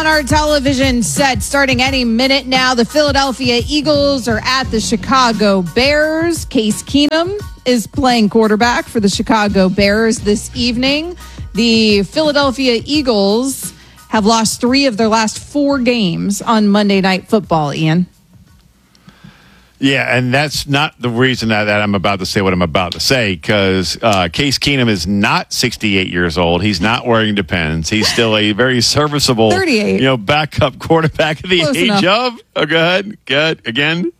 our television set starting any minute now. The Philadelphia Eagles are at the Chicago Bears. Case Keenum is playing quarterback for the Chicago Bears this evening. The Philadelphia Eagles have lost 3 of their last 4 games on Monday Night Football, Ian. Yeah, and that's not the reason that I'm about to say what I'm about to say, because Case Keenum is not 68 years old. He's not wearing Depends. He's still a very serviceable 38. Backup quarterback at the Close age enough. of, go ahead, good, again,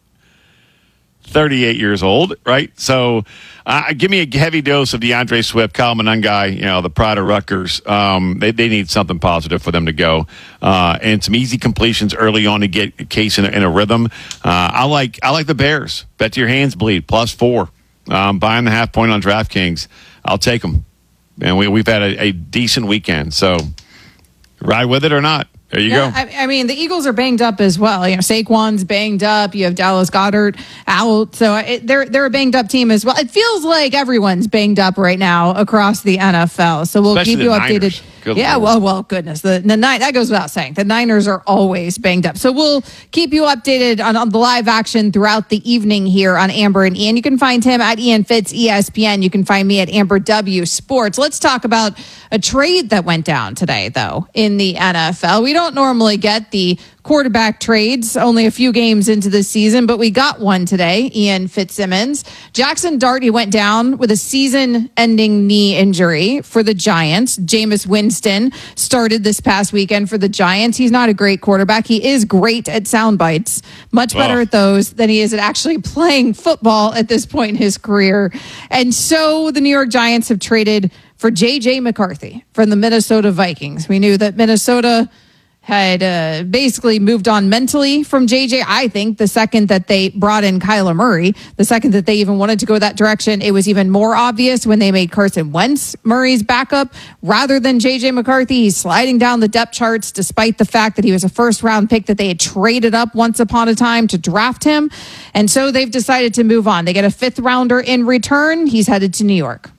38 years old, right? So give me a heavy dose of DeAndre Swift, Kyle Monangai, the pride of Rutgers. They need something positive for them to go. And some easy completions early on to get Case in a rhythm. I like the Bears. Bet your hands bleed, +4. Buying the half point on DraftKings. I'll take them. And we've had a decent weekend. So ride with it or not. There you go. I mean, the Eagles are banged up as well. Saquon's banged up. You have Dallas Goedert out. So they're a banged up team as well. It feels like everyone's banged up right now across the NFL. So we'll Especially keep you updated. Niners. Good Yeah, Lord. well, goodness. The that goes without saying. The Niners are always banged up. So we'll keep you updated on the live action throughout the evening here on Amber and Ian. You can find him at Ian Fitz ESPN. You can find me at Amber W Sports. Let's talk about a trade that went down today, though, in the NFL. We don't normally get the quarterback trades only a few games into the season, but we got one today. Ian Fitzsimmons. Jackson Dart, went down with a season-ending knee injury for the Giants. Jameis Winston started this past weekend for the Giants. He's not a great quarterback. He is great at sound bites, much better at those than he is at actually playing football at this point in his career. And so the New York Giants have traded for J.J. McCarthy from the Minnesota Vikings. We knew that Minnesota had basically moved on mentally from JJ. I think the second that they brought in Kyler Murray, the second that they even wanted to go that direction, it was even more obvious when they made Carson Wentz Murray's backup rather than JJ McCarthy. He's sliding down the depth charts despite the fact that he was a first-round pick that they had traded up once upon a time to draft him. And so they've decided to move on. They get a 5th-rounder in return. He's headed to New York.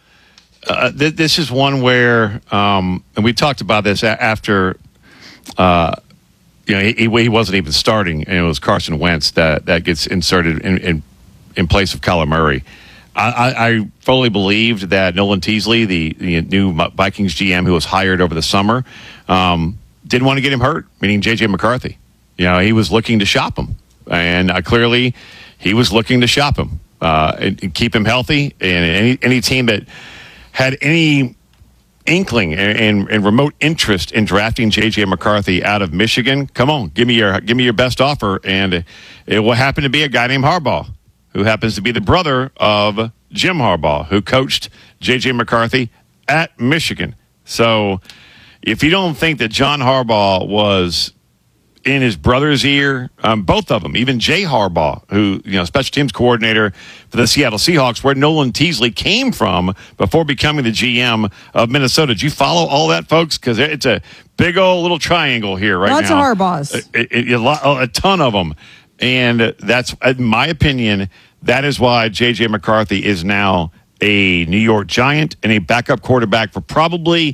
This is one where, and we talked about this after he wasn't even starting, and it was Carson Wentz that gets inserted in place of Kyler Murray. I fully believed that Nolan Teasley, the new Vikings GM who was hired over the summer, didn't want to get him hurt, meaning J.J. McCarthy. He was looking to shop him, and clearly he was looking to shop him and keep him healthy. And any team that had any inkling and remote interest in drafting J.J. McCarthy out of Michigan, come on, give me your best offer. And it will happen to be a guy named Harbaugh, who happens to be the brother of Jim Harbaugh, who coached J.J. McCarthy at Michigan. So if you don't think that John Harbaugh was in his brother's ear, both of them, even Jay Harbaugh, who, special teams coordinator for the Seattle Seahawks, where Nolan Teasley came from before becoming the GM of Minnesota. Did you follow all that, folks? Because it's a big old little triangle here right Lots now. Lots of Harbaughs. A ton of them. And that's, in my opinion, that is why J.J. McCarthy is now a New York Giant and a backup quarterback for probably,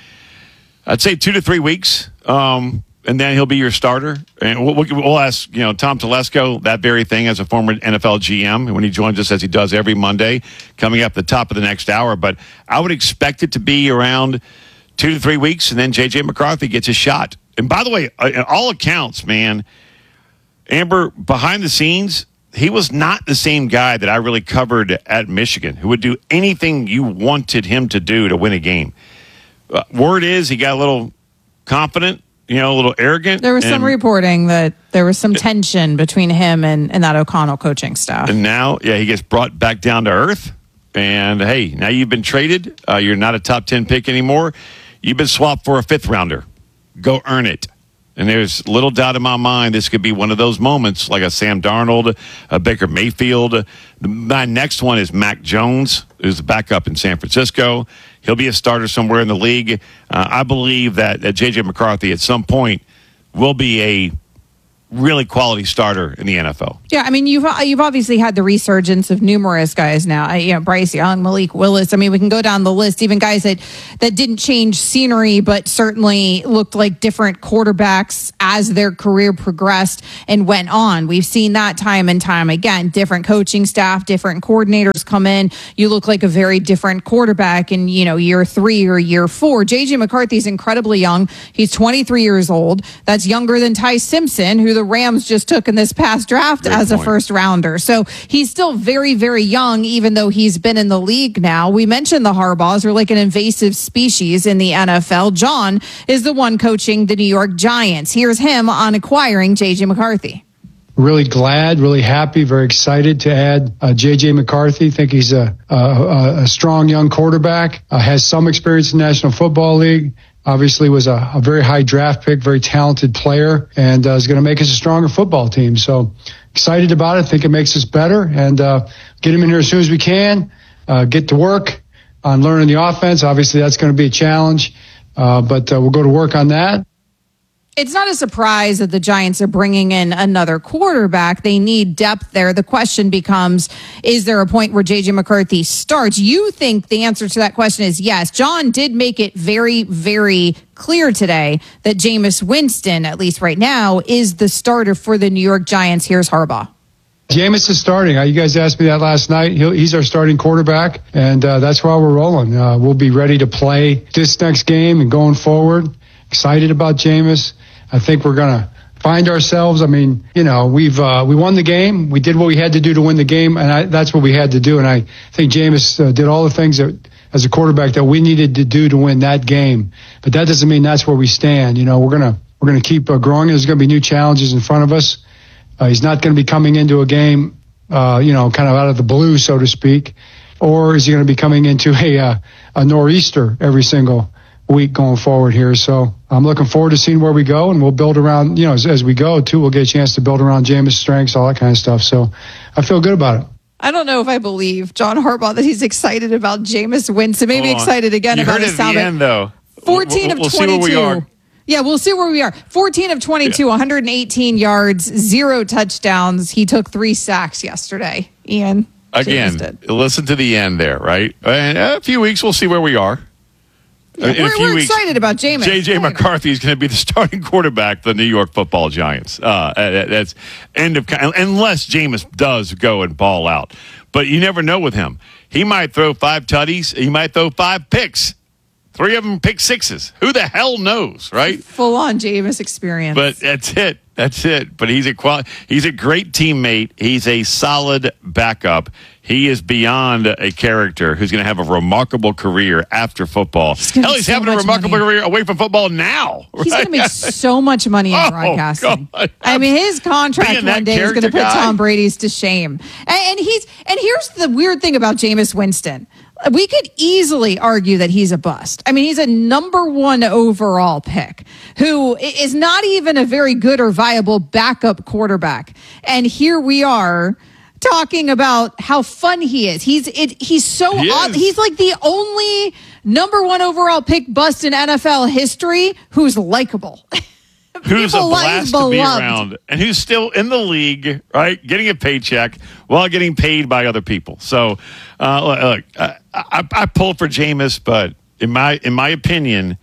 I'd say, 2 to 3 weeks. And then he'll be your starter. And we'll ask, Tom Telesco that very thing as a former NFL GM when he joins us, as he does every Monday, coming up the top of the next hour. But I would expect it to be around 2 to 3 weeks, and then J.J. McCarthy gets a shot. And by the way, in all accounts, man, Amber, behind the scenes, he was not the same guy that I really covered at Michigan, who would do anything you wanted him to do to win a game. Word is he got a little confident, a little arrogant. There was some reporting that there was some tension between him and that O'Connell coaching staff. And now, he gets brought back down to earth. And, hey, now you've been traded. You're not a top 10 pick anymore. You've been swapped for a 5th-rounder. Go earn it. And there's little doubt in my mind this could be one of those moments, like a Sam Darnold, a Baker Mayfield. My next one is Mac Jones, who's the backup in San Francisco. He'll be a starter somewhere in the league. I believe that J.J. McCarthy at some point will be a really quality starter in the NFL. Yeah, I mean, you've obviously had the resurgence of numerous guys now. Bryce Young, Malik Willis. I mean, we can go down the list. Even guys that didn't change scenery, but certainly looked like different quarterbacks as their career progressed and went on. We've seen that time and time again. Different coaching staff, different coordinators come in. You look like a very different quarterback in year 3 or year 4. JJ McCarthy's incredibly young. He's 23 years old. That's younger than Ty Simpson, who the Rams just took in this past draft as a first rounder. So he's still very, very young, even though he's been in the league now. We mentioned the Harbaughs are like an invasive species in the NFL. John is the one coaching the New York Giants. Here's him on acquiring JJ McCarthy. Really glad, really happy, very excited to add J.J. McCarthy. Think he's a strong young quarterback, has some experience in the National Football League. Obviously was a very high draft pick, very talented player, and is going to make us a stronger football team. So excited about it. Think it makes us better, and get him in here as soon as we can. Get to work on learning the offense. Obviously that's going to be a challenge, but we'll go to work on that. It's not a surprise that the Giants are bringing in another quarterback. They need depth there. The question becomes, is there a point where J.J. McCarthy starts? You think the answer to that question is yes. John did make it very, very clear today that Jameis Winston, at least right now, is the starter for the New York Giants. Here's Harbaugh. Jameis is starting. You guys asked me that last night. He's our starting quarterback, and that's why we're rolling. We'll be ready to play this next game and going forward. Excited about Jameis. I think we're going to find ourselves. I mean, we won the game. We did what we had to do to win the game, and that's what we had to do. And I think Jameis did all the things that, as a quarterback, that we needed to do to win that game. But that doesn't mean that's where we stand. We're going to keep growing. There's going to be new challenges in front of us. He's not going to be coming into a game, kind of out of the blue, so to speak, or is he going to be coming into a nor'easter every single week going forward here? So I'm looking forward to seeing where we go, and we'll build around, as we go too, we'll get a chance to build around Jameis' strengths, all that kind of stuff. So I feel good about it. I don't know if I believe John Harbaugh that he's excited about Jameis Winston. Maybe excited again about his sound. 14 of 22. Yeah, we'll see where we are. 14 of 22, 118 yards, 0 touchdowns. He took 3 sacks yesterday. Ian. Again, listen to the end there, right? In a few weeks, we'll see where we are. Yeah, we're excited about Jameis. J.J. McCarthy is going to be the starting quarterback for the New York Football Giants. That's end of, unless Jameis does go and ball out. But you never know with him. He might throw 5 tutties. He might throw 5 picks. 3 of them pick sixes. Who the hell knows, right? Full on Jameis experience. But that's it. That's it. But he's a great teammate. He's a solid backup. He is beyond a character who's going to have a remarkable career after football. He's having a remarkable career away from football now. Right? He's going to make so much money in broadcasting. God. I mean, his contract one day is going to put Tom Brady's to shame. And here's the weird thing about Jameis Winston. We could easily argue that he's a bust. I mean, he's a number 1 overall pick who is not even a very good or viable backup quarterback. And here we are talking about how fun he is. He's so odd. He's like the only number 1 overall pick bust in NFL history who's likable. Who's a blast to be around, and who's still in the league, right? Getting a paycheck while getting paid by other people. So, look, I pulled for Jameis, but in my opinion,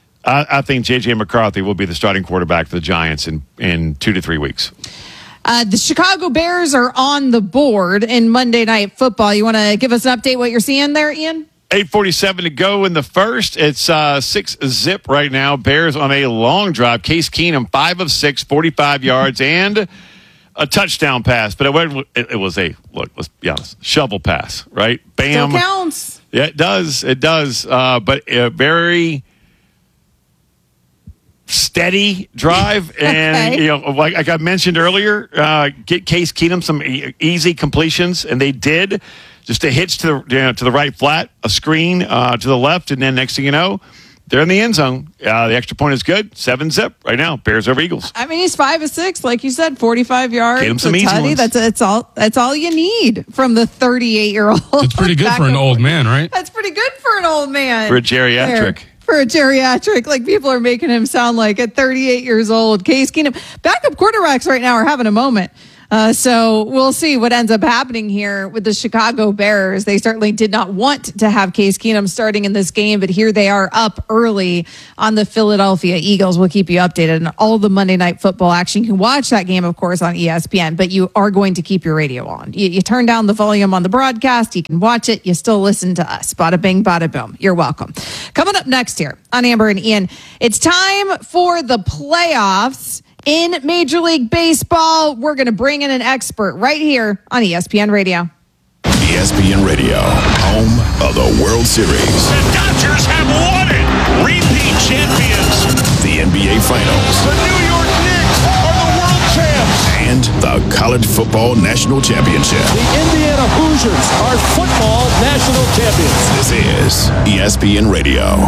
I think J.J. McCarthy will be the starting quarterback for the Giants in 2 to 3 weeks. The Chicago Bears are on the board in Monday Night Football. You want to give us an update what you're seeing there, Ian? 8:47 to go in the first. It's 6-zip right now. Bears on a long drive. Case Keenum, 5 of 6, 45 yards, and a touchdown pass. But it was let's be honest, shovel pass, right? Bam. Still counts. Yeah, it does. It does. But a very steady drive. And, like I mentioned earlier, get Case Keenum some easy completions, and they did. Just a hitch to the right flat, a screen to the left, and then next thing you know, they're in the end zone. The extra point is good. 7-zip right now. Bears over Eagles. I mean, he's 5 of 6, like you said, 45 yards. Get him some easy ones. That's all you need from the 38-year-old. It's pretty good for an old man, right? That's pretty good for an old man. For a geriatric. for a geriatric. Like, people are making him sound like at 38 years old. Case Keenum, backup quarterbacks right now are having a moment. So we'll see what ends up happening here with the Chicago Bears. They certainly did not want to have Case Keenum starting in this game, but here they are up early on the Philadelphia Eagles. We'll keep you updated on all the Monday Night Football action. You can watch that game, of course, on ESPN, but you are going to keep your radio on. You turn down the volume on the broadcast. You can watch it. You still listen to us. Bada bing, bada boom. You're welcome. Coming up next here on Amber and Ian, it's time for the playoffs. In Major League Baseball, we're going to bring in an expert right here on ESPN Radio. ESPN Radio, home of the World Series. The Dodgers have won it! Repeat champions! The NBA Finals. The New York Knicks are the world champs! And the College Football National Championship. The Indiana Hoosiers are football national champions. This is ESPN Radio.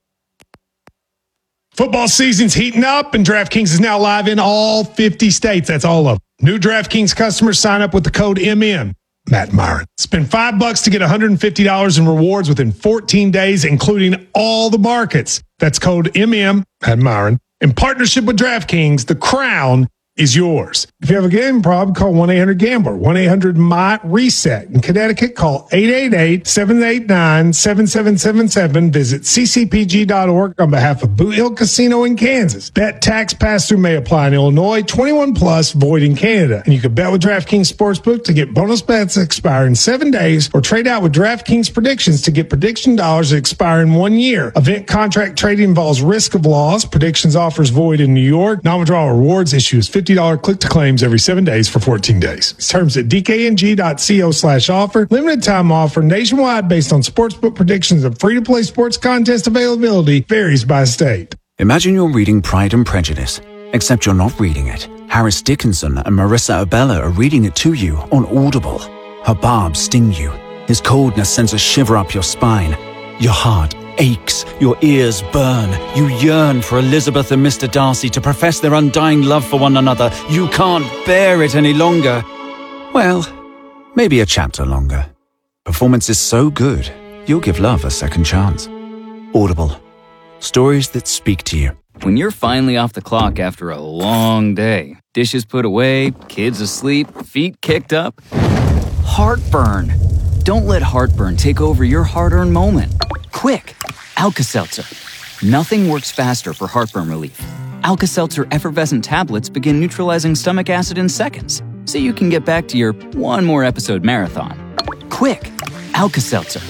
Football season's heating up, and DraftKings is now live in all 50 states. That's all of them. New DraftKings customers sign up with the code MM. Matt Myron. Spend $5 to get $150 in rewards within 14 days, including all the markets. That's code MM, Matt Myron. In partnership with DraftKings, the crown is yours. If you have a gambling problem, call 1-800-GAMBLER, 1-800-MY-RESET. In Connecticut, call 888-789-7777. Visit ccpg.org on behalf of Boot Hill Casino in Kansas. Bet tax pass-through may apply in Illinois, 21 plus, void in Canada. And you can bet with DraftKings Sportsbook to get bonus bets that expire in 7 days, or trade out with DraftKings Predictions to get prediction dollars that expire in 1 year. Event contract trading involves risk of loss. Predictions offers void in New York. Non-withdrawal rewards issues $50 click-to-claims every 7 days for 14 days. Terms at dkng.co/offer. Limited time offer nationwide based on sportsbook predictions and free-to-play sports contest availability varies by state. Imagine you're reading Pride and Prejudice, except you're not reading it. Harris Dickinson and Marissa Abella are reading it to you on Audible. Her barbs sting you. His coldness sends a shiver up your spine. Your heart aches, your ears burn. You yearn for Elizabeth and Mr. Darcy to profess their undying love for one another. You can't bear it any longer. Well, maybe a chapter longer. Performance is so good, you'll give love a second chance. Audible. Stories that speak to you. When you're finally off the clock after a long day, dishes put away, kids asleep, feet kicked up, heartburn. Don't let heartburn take over your hard-earned moment. Quick, Alka-Seltzer. Nothing works faster for heartburn relief. Alka-Seltzer effervescent tablets begin neutralizing stomach acid in seconds, so you can get back to your one more episode marathon. Quick, Alka-Seltzer.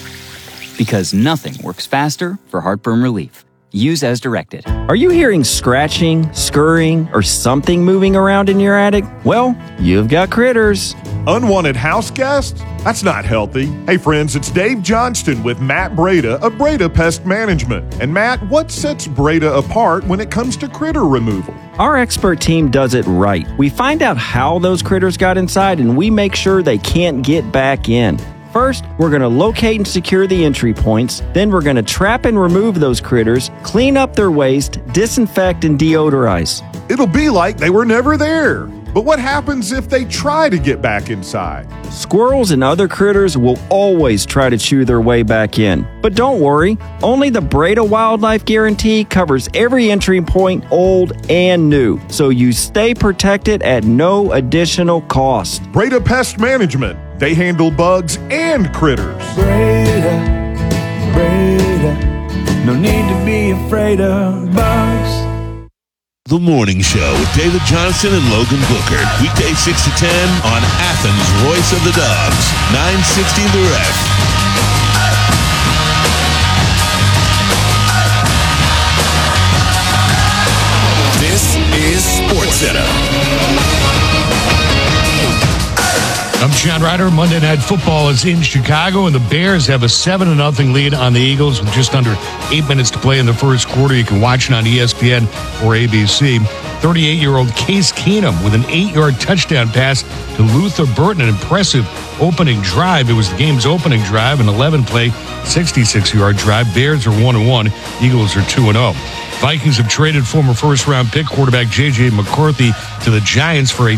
Because nothing works faster for heartburn relief. Use as directed. Are you hearing scratching, scurrying, or something moving around in your attic? Well, you've got critters. Unwanted house guests? That's not healthy. Hey friends, it's Dave Johnston with Matt Breda of Breda Pest Management. And Matt, what sets Breda apart when it comes to critter removal? Our expert team does it right. We find out how those critters got inside, and we make sure they can't get back in. First, we're going to locate and secure the entry points. Then we're going to trap and remove those critters, clean up their waste, disinfect, and deodorize. It'll be like they were never there. But what happens if they try to get back inside? Squirrels and other critters will always try to chew their way back in. But don't worry, only the Breda Wildlife Guarantee covers every entry point, old and new, so you stay protected at no additional cost. Breda Pest Management. They handle bugs and critters. Breda, no need to be afraid of bugs. The Morning Show with David Johnson and Logan Booker. Weekday 6 to 10 on Athens' Voice of the Dogs. 960 The Ref. This is SportsCenter. I'm Sean Ryder. Monday Night Football is in Chicago, and the Bears have a 7-0 lead on the Eagles with just under 8 minutes to play in the first quarter. You can watch it on ESPN or ABC. 38-year-old Case Keenum with an 8-yard touchdown pass to Luther Burton, an impressive opening drive. It was the game's opening drive, an 11-play, 66-yard drive. Bears are 1-1. Eagles are 2-0. Vikings have traded former first-round pick quarterback J.J. McCarthy to the Giants for a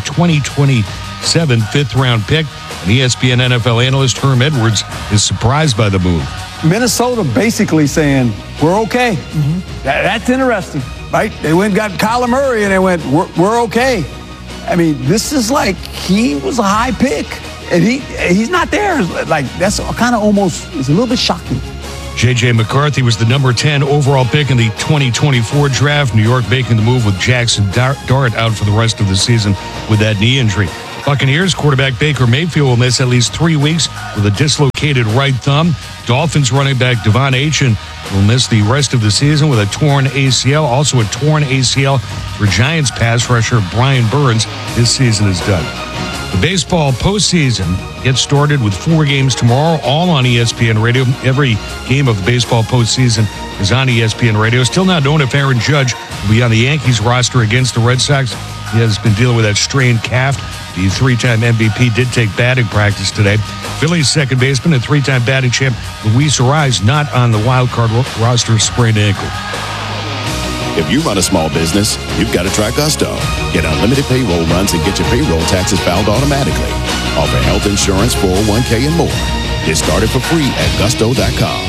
2027 fifth-round pick. And ESPN NFL analyst Herm Edwards is surprised by the move. Minnesota basically saying, we're okay. That's interesting, right? They went and got Kyler Murray, and they went, we're okay. I mean, this is like he was a high pick, and he's not there. Like, that's kind of almost, it's a little bit shocking. J.J. McCarthy was the number 10 overall pick in the 2024 draft. New York making the move with Jackson Dart out for the rest of the season with that knee injury. Buccaneers quarterback Baker Mayfield will miss at least 3 weeks with a dislocated right thumb. Dolphins running back Devon Achane will miss the rest of the season with a torn ACL. Also a torn ACL for Giants pass rusher Brian Burns. His season is done. The baseball postseason gets started with 4 games tomorrow, all on ESPN Radio. Every game of the baseball postseason is on ESPN Radio. Still not known if Aaron Judge will be on the Yankees roster against the Red Sox. He has been dealing with that strained calf. The 3-time MVP did take batting practice today. Phillies second baseman and 3-time batting champ Luis Arraez not on the wild card roster, sprained ankle. If you run a small business, you've got to try Gusto. Get unlimited payroll runs and get your payroll taxes filed automatically. Offer health insurance, 401k, and more. Get started for free at gusto.com.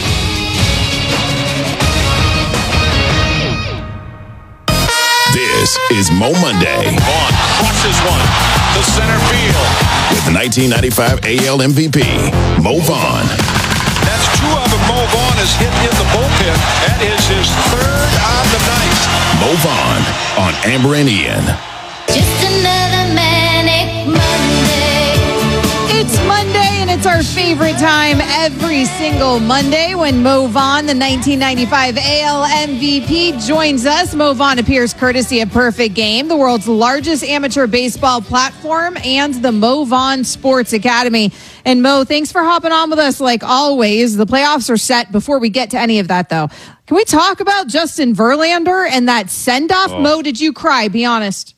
This is Mo Monday. Vaughn crushes one to center field. With the 1995 AL MVP, Mo Vaughn. That's 2 of them Mo Vaughn has hit in the bullpen. That is his 3rd on the night. Mo Vaughn on Amber and Ian. Just another manic Monday. It's Monday, and it's our favorite time every single Monday when Mo Vaughn, the 1995 AL MVP, joins us. Mo Vaughn appears courtesy of Perfect Game, the world's largest amateur baseball platform, and the Mo Vaughn Sports Academy. And Mo, thanks for hopping on with us like always. The playoffs are set. Before we get to any of that, though, can we talk about Justin Verlander and that send-off? Mo, did you cry? Be honest.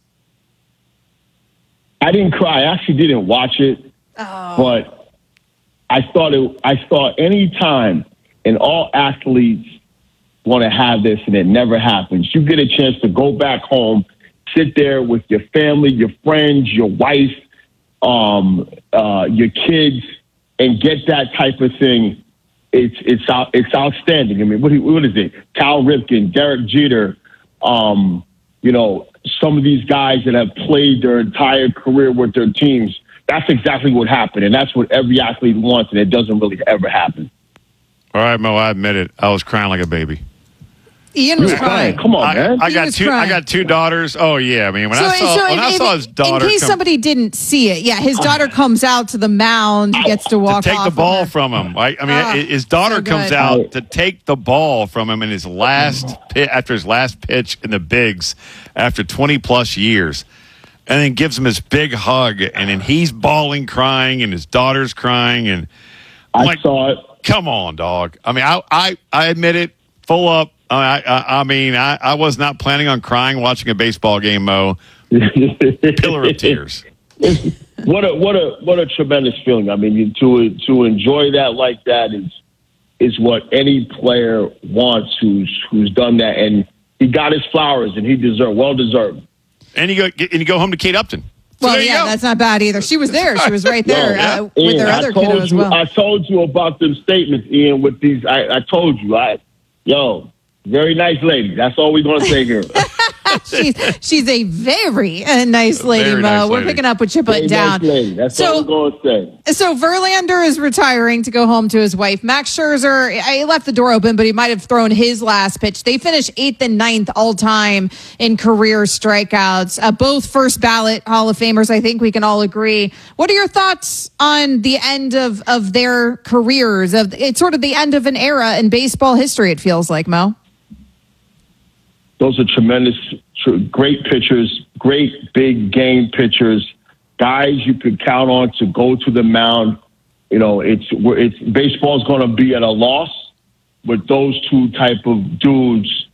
I didn't cry. I actually didn't watch it. But I thought any time, and all athletes want to have this and it never happens, you get a chance to go back home, sit there with your family, your friends, your wife, your kids, and get that type of thing. It's outstanding. I mean, what is it? Cal Ripken, Derek Jeter, some of these guys that have played their entire career with their teams. That's exactly what happened, and that's what every athlete wants, and it doesn't really ever happen. All right, Mo, I admit it. I was crying like a baby. Ian was crying. Come on, man. I got 2 daughters. Oh yeah, I mean when I saw his daughter. In case somebody didn't see it, his daughter comes out to the mound, gets to walk to take off the ball from him. Right? I mean, his daughter comes out to take the ball from him in his last after his last pitch in the bigs after 20 plus years. And then gives him this big hug, and then he's bawling, crying, and his daughter's crying, and I saw it. Come on, dog. I mean, I admit it, full up. I was not planning on crying watching a baseball game, Mo. Pillar of tears. What a tremendous feeling. I mean, to enjoy that like that is what any player wants who's done that, and he got his flowers, and he well deserved. And you go home to Kate Upton. So well, that's not bad either. She was there. She was right there with Ian, their other kiddo as well. I told you about them statements, Ian, with these. I told you. Very nice lady. That's all we're going to say here. she's a very nice lady, very Mo. Nice We're lady. picking up what you put down. Nice lady. That's all we're going to say. So Verlander is retiring to go home to his wife. Max Scherzer, I left the door open, but he might have thrown his last pitch. They finished 8th and 9th all time in career strikeouts. Both first ballot Hall of Famers. I think we can all agree. What are your thoughts on the end of their careers? It's sort of the end of an era in baseball history, it feels like, Mo. Those are tremendous, great pitchers, great big game pitchers, guys you could count on to go to the mound. It's baseball's going to be at a loss with those 2 type of dudes,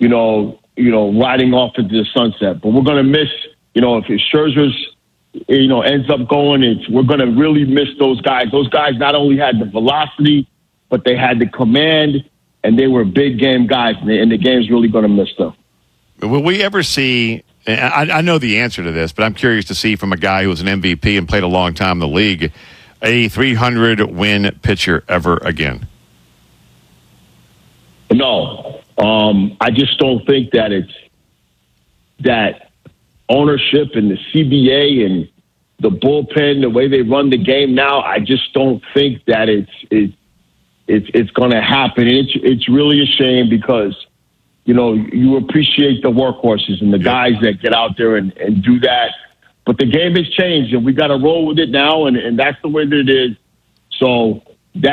riding off into the sunset. But we're going to miss, if Scherzer's, ends up going, we're going to really miss those guys. Those guys not only had the velocity, but they had the command, and they were big game guys, and the game's really going to miss them. Will we ever see, I know the answer to this, but I'm curious to see from a guy who was an MVP and played a long time in the league, a 300-win pitcher ever again? No, I just don't think that it's that ownership and the CBA and the bullpen, the way they run the game now. I just don't think that it's going to happen. It's really a shame because, you know, you appreciate the workhorses and the guys that get out there and do that. But the game has changed, and we got to roll with it now, and that's the way that it is. So